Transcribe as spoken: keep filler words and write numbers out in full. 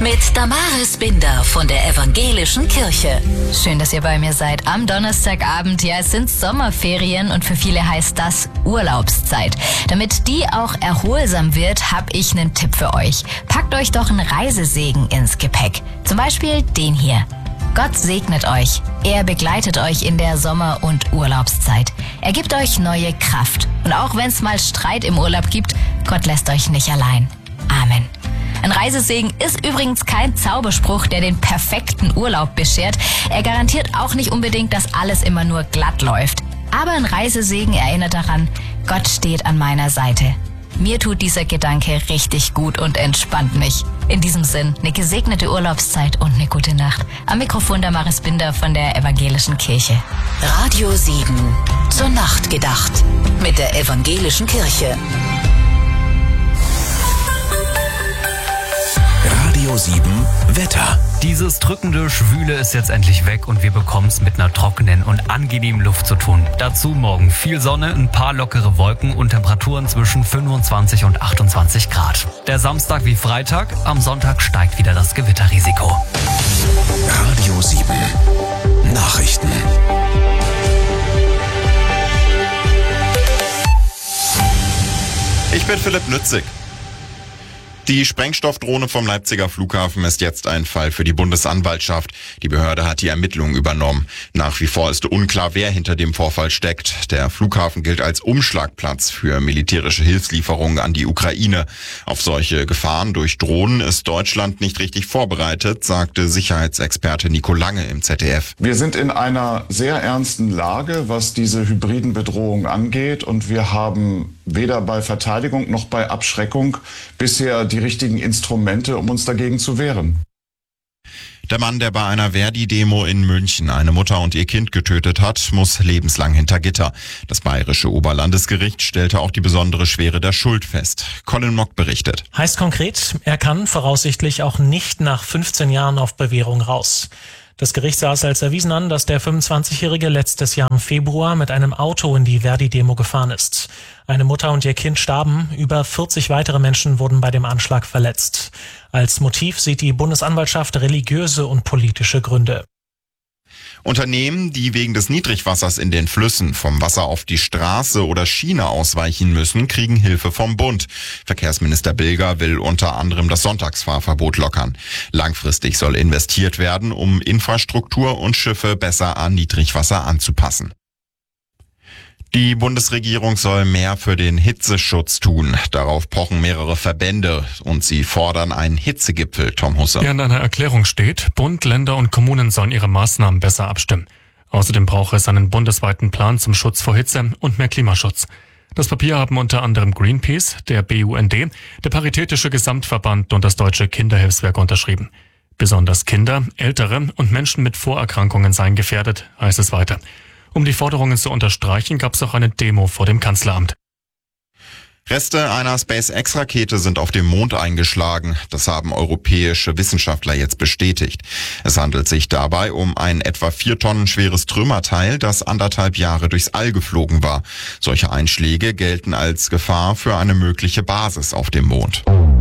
mit Damaris Binder von der Evangelischen Kirche. Schön, dass ihr bei mir seid am Donnerstagabend. Ja, es sind Sommerferien und für viele heißt das Urlaubszeit. Damit die auch erholsam wird, habe ich einen Tipp für euch. Packt euch doch einen Reisesegen ins Gepäck. Zum Beispiel den hier. Gott segnet euch. Er begleitet euch in der Sommer- und Urlaubszeit. Er gibt euch neue Kraft. Und auch wenn es mal Streit im Urlaub gibt, Gott lässt euch nicht allein. Amen. Ein Reisesegen ist übrigens kein Zauberspruch, der den perfekten Urlaub beschert. Er garantiert auch nicht unbedingt, dass alles immer nur glatt läuft. Aber ein Reisesegen erinnert daran, Gott steht an meiner Seite. Mir tut dieser Gedanke richtig gut und entspannt mich. In diesem Sinn, eine gesegnete Urlaubszeit und eine gute Nacht. Am Mikrofon Damaris Binder von der Evangelischen Kirche. Radio sieben, zur Nacht gedacht, mit der Evangelischen Kirche. Radio sieben Wetter. Dieses drückende Schwüle ist jetzt endlich weg und wir bekommen es mit einer trockenen und angenehmen Luft zu tun. Dazu morgen viel Sonne, ein paar lockere Wolken und Temperaturen zwischen fünfundzwanzig und achtundzwanzig Grad. Der Samstag wie Freitag, am Sonntag steigt wieder das Gewitterrisiko. Radio sieben Nachrichten. Ich bin Philipp Nützig. Die Sprengstoffdrohne vom Leipziger Flughafen ist jetzt ein Fall für die Bundesanwaltschaft. Die Behörde hat die Ermittlungen übernommen. Nach wie vor ist unklar, wer hinter dem Vorfall steckt. Der Flughafen gilt als Umschlagplatz für militärische Hilfslieferungen an die Ukraine. Auf solche Gefahren durch Drohnen ist Deutschland nicht richtig vorbereitet, sagte Sicherheitsexperte Nico Lange im Z D F. Wir sind in einer sehr ernsten Lage, was diese hybriden Bedrohungen angeht, und wir haben weder bei Verteidigung noch bei Abschreckung bisher die richtigen Instrumente, um uns dagegen zu wehren. Der Mann, der bei einer Verdi-Demo in München eine Mutter und ihr Kind getötet hat, muss lebenslang hinter Gitter. Das bayerische Oberlandesgericht stellte auch die besondere Schwere der Schuld fest. Colin Mock berichtet. Heißt konkret, er kann voraussichtlich auch nicht nach fünfzehn Jahren auf Bewährung raus. Das Gericht sah es als erwiesen an, dass der fünfundzwanzigjährige letztes Jahr im Februar mit einem Auto in die Verdi-Demo gefahren ist. Eine Mutter und ihr Kind starben, über vierzig weitere Menschen wurden bei dem Anschlag verletzt. Als Motiv sieht die Bundesanwaltschaft religiöse und politische Gründe. Unternehmen, die wegen des Niedrigwassers in den Flüssen vom Wasser auf die Straße oder Schiene ausweichen müssen, kriegen Hilfe vom Bund. Verkehrsminister Bilger will unter anderem das Sonntagsfahrverbot lockern. Langfristig soll investiert werden, um Infrastruktur und Schiffe besser an Niedrigwasser anzupassen. Die Bundesregierung soll mehr für den Hitzeschutz tun. Darauf pochen mehrere Verbände und sie fordern einen Hitzegipfel, Tom Husse. Ja, in einer Erklärung steht, Bund, Länder und Kommunen sollen ihre Maßnahmen besser abstimmen. Außerdem brauche es einen bundesweiten Plan zum Schutz vor Hitze und mehr Klimaschutz. Das Papier haben unter anderem Greenpeace, der B U N D, der Paritätische Gesamtverband und das Deutsche Kinderhilfswerk unterschrieben. Besonders Kinder, Ältere und Menschen mit Vorerkrankungen seien gefährdet, heißt es weiter. Um die Forderungen zu unterstreichen, gab es auch eine Demo vor dem Kanzleramt. Reste einer SpaceX-Rakete sind auf dem Mond eingeschlagen. Das haben europäische Wissenschaftler jetzt bestätigt. Es handelt sich dabei um ein etwa vier Tonnen schweres Trümmerteil, das anderthalb Jahre durchs All geflogen war. Solche Einschläge gelten als Gefahr für eine mögliche Basis auf dem Mond.